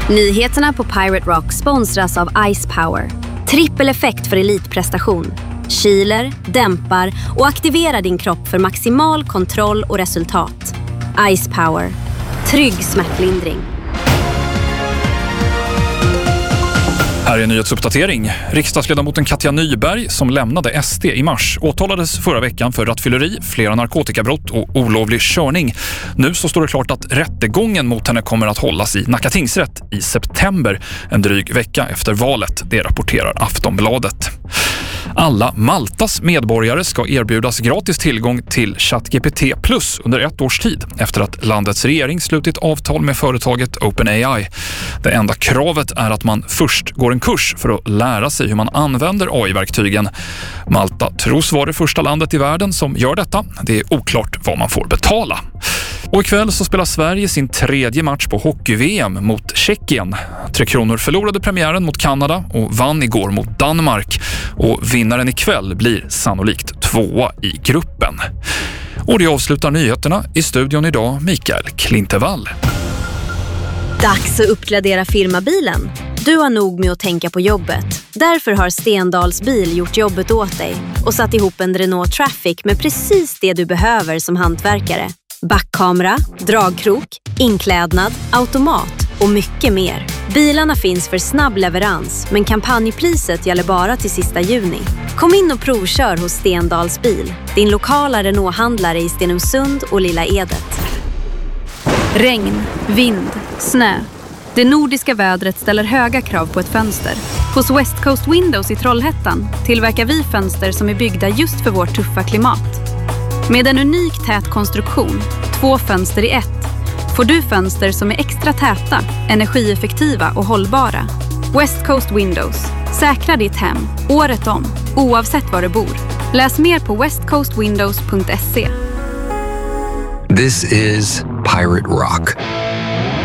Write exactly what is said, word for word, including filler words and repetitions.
Nyheterna på Pirate Rock sponsras av Ice Power. Trippel effekt för elitprestation. Kyler, dämpar och aktiverar din kropp för maximal kontroll och resultat. Ice Power. Trygg smärtlindring. Här är en nyhetsuppdatering. Riksdagsledamoten Katja Nyberg, som lämnade S D i mars, åtalades förra veckan för rattfylleri, flera narkotikabrott och olovlig körning. Nu så står det klart att rättegången mot henne kommer att hållas i Nacka tingsrätt i september, en dryg vecka efter valet. Det rapporterar Aftonbladet. Alla Maltas medborgare ska erbjudas gratis tillgång till ChatGPT Plus under ett års tid efter att landets regering slutit avtal med företaget OpenAI. Det enda kravet är att man först går en kurs för att lära sig hur man använder A I-verktygen. Malta tros vara det första landet i världen som gör detta. Det är oklart vad man får betala. Och ikväll så spelar Sverige sin tredje match på hockey-V M mot Tjeckien. Tre Kronor förlorade premiären mot Kanada och vann igår mot Danmark. Och vinnaren ikväll blir sannolikt tvåa i gruppen. Och det avslutar nyheterna. I studion idag Mikael Klintevall. Dags att uppgradera firmabilen. Du har nog med att tänka på jobbet. Därför har Stendals bil gjort jobbet åt dig och satt ihop en Renault Traffic med precis det du behöver som hantverkare. Backkamera, dragkrok, inklädnad, automat och mycket mer. Bilarna finns för snabb leverans, men kampanjpriset gäller bara till sista juni. Kom in och provkör hos Stendals bil, din lokala Renault-handlare i Stenungsund och Lilla Edet. Regn, vind, snö. Det nordiska vädret ställer höga krav på ett fönster. Hos West Coast Windows i Trollhättan tillverkar vi fönster som är byggda just för vårt tuffa klimat. Med en unik tät konstruktion, två fönster i ett, får du fönster som är extra täta, energieffektiva och hållbara. West Coast Windows. Säkra ditt hem, året om, oavsett var du bor. Läs mer på west coast windows punkt se. This is Pirate Rock.